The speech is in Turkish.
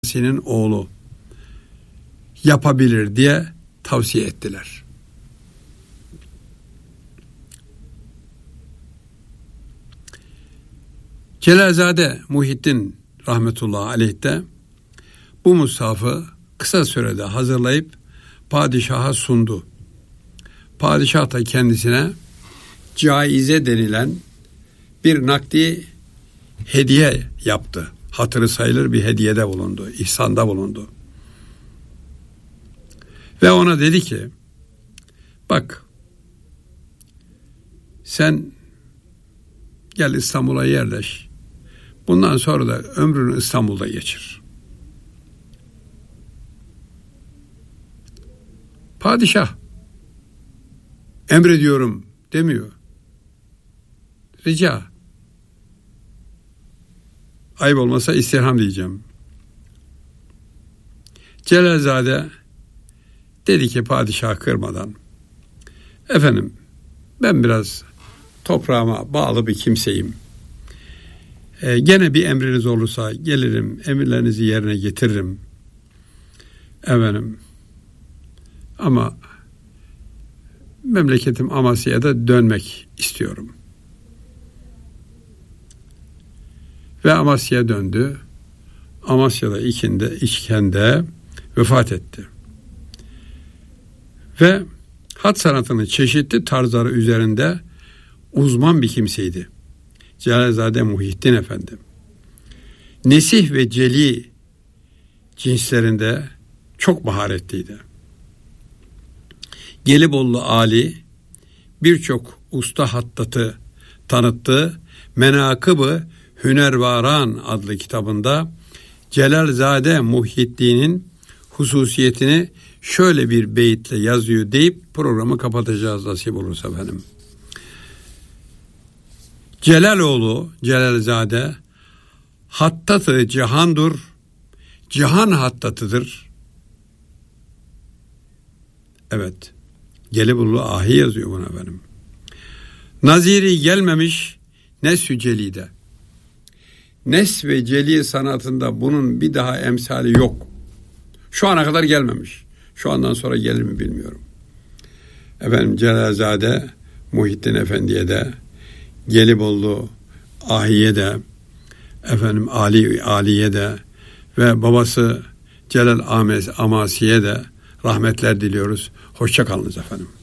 senin oğlu yapabilir diye tavsiye ettiler. Celalzade Muhyiddin rahmetullahi aleyh de bu mushafı kısa sürede hazırlayıp padişaha sundu. Padişah da kendisine caize denilen bir nakdi hediye yaptı. Hatırı sayılır bir hediyede bulundu, ihsanda bulundu. Ve ona dedi ki, bak sen gel İstanbul'a yerleş. Bundan sonra da ömrünü İstanbul'da geçir. Padişah emrediyorum demiyor. Rica. Ayıp olmasa istirham diyeceğim. Celalzade dedi ki padişah kırmadan, efendim ben biraz toprağıma bağlı bir kimseyim. Gene bir emriniz olursa gelirim, emirlerinizi yerine getiririm. Efendim ama memleketim Amasya'ya da dönmek istiyorum. Ve Amasya'ya döndü. Amasya'da içkende vefat etti. Ve hat sanatının çeşitli tarzları üzerinde uzman bir kimseydi. Celalzade Muhyiddin Efendi. Nesih ve celi cinslerinde çok maharetliydi. Gelibolu Ali birçok usta hattatı tanıttığı Menakıb-ı Hünervaran adlı kitabında Celalzade Muhyiddin'in hususiyetini şöyle bir beyitle yazıyor deyip programı kapatacağız nasip olursa efendim. Celaloğlu Celalzade hattatı cihandur, cihan hattatıdır. Evet, Gelibolu Ahi yazıyor buna efendim. Naziri gelmemiş Nes-ü Celi'de. Nes ve Celi sanatında bunun bir daha emsali yok. Şu ana kadar gelmemiş. Şu andan sonra gelir mi bilmiyorum. Efendim Celalzade Muhyiddin Efendi'ye de, Gelibolu Ahi'ye de, efendim Ali'ye de ve babası Celal Amasi'ye de rahmetler diliyoruz. Hoşça kalınız efendim.